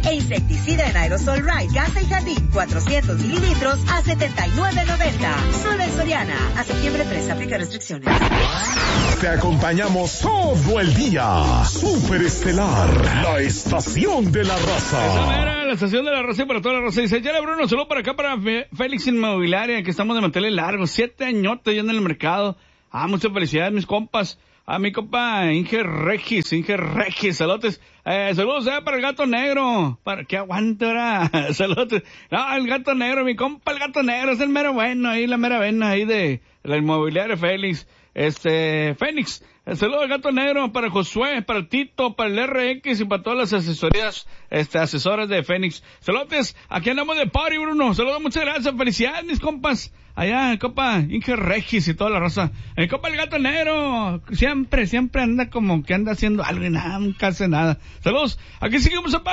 E insecticida en aerosol Ride Casa y Jardín 400 mililitros a $79.90. Solo en Soriana. A septiembre 3. Aplica restricciones. Te acompañamos todo el día. Super Estelar, la estación de la raza. Esa era la estación de la raza y para toda la raza. Dice, ya Bruno, solo para acá para Félix Inmobiliaria, que estamos de mantenerle largo. 7 añotes ya en el mercado. Muchas felicidades, mis compas. A mi compa Inge Regis, saludos. Saludos para el gato negro. Para que aguante ahora. Saludos. No, el gato negro, mi compa el gato negro, es el mero bueno ahí, la mera vena ahí de la inmobiliaria Félix. Fénix. Saludos al gato negro para Josué, para el Tito, para el RX y para todas las asesorías, asesoras de Fénix. Saludos, aquí andamos de party, Bruno. Saludos, muchas gracias, felicidades, mis compas. Allá, el compa Inge Regis y toda la raza. El compa el gato negro, siempre anda como que anda haciendo algo y nada, nunca hace nada. Saludos, aquí seguimos a